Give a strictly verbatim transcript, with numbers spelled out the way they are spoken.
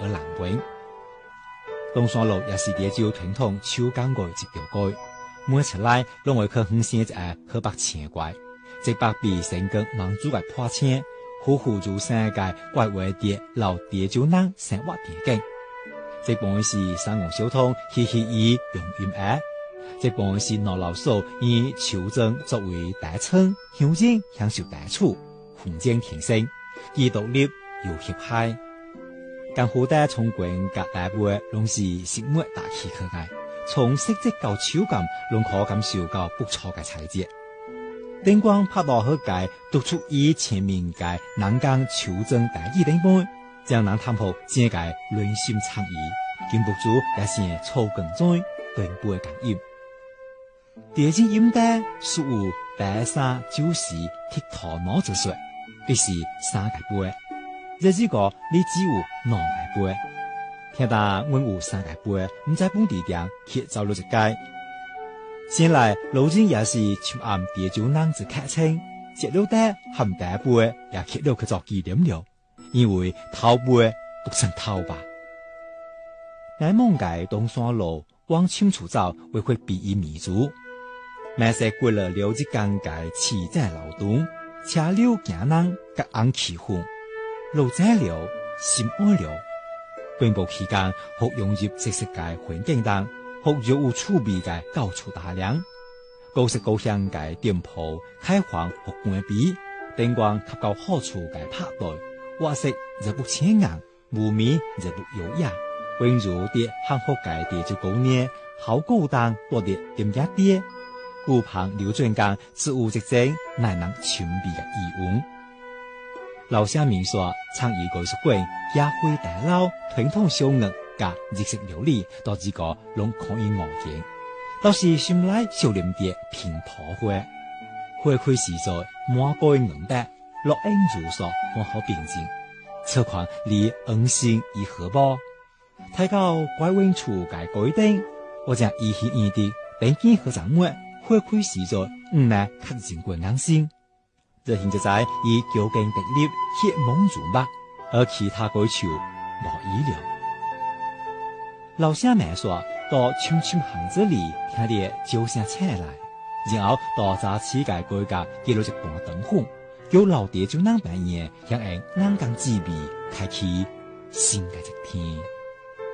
而難分。東山路也是地州傳統手工藝一條街，每出來攏會去遠些一個河北青怪，即北比成個民族嘅破青，呼呼住世界怪為啲老地州人生活環境。這本是三王小通嘻嘻以用音樂，這本是老老手以求證作為代稱，向人享受代處，空間天生，既獨立又協諧。間好多從軍隔大部攏是食物大氣可愛，從色澤到手感攏可感受到不錯嘅彩節。燈光拍到好界，突出以前面界南江求證大義頂本，將南探鋪正界暖心倡議，禁不住也是草根中斷背感應。地景音帶屬於白沙九時鐵頭腦之說，必是三界背。這幾個你只有兩界背，聽到阮有三界背，唔在本地點去走路一街。先來路徑也是像按地州人之客稱，節路帶含大背也去了去做紀念了，因為頭背不成頭吧。內蒙界東山路往清楚走會會比喻民族，每些過了了解尷尬起在勞動，車流行人各按起哄，路在了心愛了，並無期間學融入這世界環境當。學有有儲備嘅到處打量，高色高鄉嘅店鋪開放和關閉，燈光及到好處嘅拍對，畫色就不顯眼，無味就不優雅。宛如啲幸福嘅地州姑娘，好高檔多啲點一啲，顧旁流轉間自無即正，乃能傳遞嘅意蕴。老鄉民說，倡議藝術館也會大佬傳統小藝。甲日式料理到這個攏可以外見，倒是心內少年啲平頭花，花開時在滿蓋銀帶，落英如霜，我好平靜。此款離恩心而何波？睇到怪溫處嘅規定，我將一心一意登記合掌握，花開時在唔乃吸引過眼心。這現就在以久經得力血蒙住吧，而其他改處無意料。老鄉們說，到青青巷子裏聽啲酒聲車來，然後到早起嘅改革記錄一半燈紅，叫老爹就能扮演，向人南港之味開啟新嘅一天。